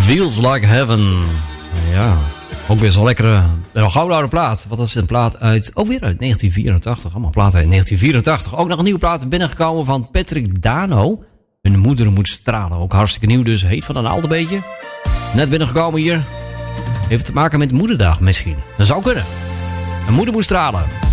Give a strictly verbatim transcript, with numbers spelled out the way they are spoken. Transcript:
Feels Like Heaven. Ja, ook weer zo'n lekkere, een gouden oude plaat. Wat was het, een plaat uit, ook weer uit negentien vierentachtig. Allemaal platen uit negentien vierentachtig. Ook nog een nieuwe plaat binnengekomen van Patrick Dano. Mijn moeder moet stralen. Ook hartstikke nieuw, dus heet van een ander beetje. Net binnengekomen hier. Heeft te maken met moederdag misschien. Dat zou kunnen. Mijn moeder moet stralen.